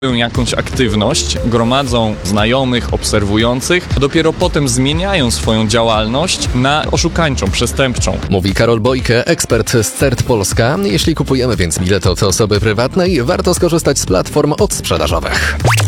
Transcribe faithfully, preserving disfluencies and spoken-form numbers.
jakąś aktywność, gromadzą znajomych, obserwujących, a dopiero potem zmieniają swoją działalność na oszukańczą, przestępczą. Mówi Karol Bojke, ekspert z C E R T Polska. Jeśli kupujemy więc bilet od osoby prywatnej, warto skorzystać z platform odsprzedażowych.